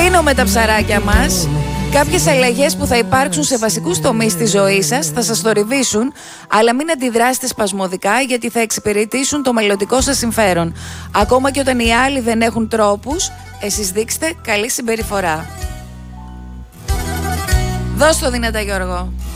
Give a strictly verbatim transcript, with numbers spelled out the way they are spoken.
Κλείνω με τα ψαράκια μας. Κάποιες αλλαγές που θα υπάρξουν σε βασικούς τομείς της ζωής σας θα σας θορυβήσουν, αλλά μην αντιδράσετε σπασμωδικά γιατί θα εξυπηρετήσουν το μελλοντικό σας συμφέρον. Ακόμα και όταν οι άλλοι δεν έχουν τρόπους, εσείς δείξτε καλή συμπεριφορά. Δώσ' το δυνατά, Γιώργο.